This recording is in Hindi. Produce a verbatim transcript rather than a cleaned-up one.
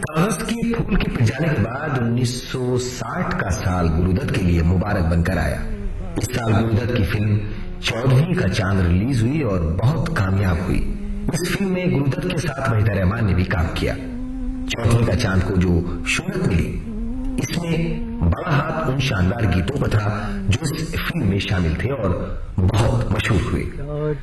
कागज के फूल के पिट जाने के बाद उन्नीस सौ साठ का साल गुरुदत्त के लिए मुबारक बनकर आया। इस साल गुरुदत्त की फिल्म चौदहवीं का चांद रिलीज हुई और बहुत कामयाब हुई। इस फिल्म में गुरुदत्त के साथ वहीदा रहमान ने भी काम किया। चौदहवीं का चांद को जो शोहरत मिली, इसमें बड़ा हाथ उन शानदार गीतों का था जो इस फिल्म में शामिल थे और बहुत मशहूर हुए।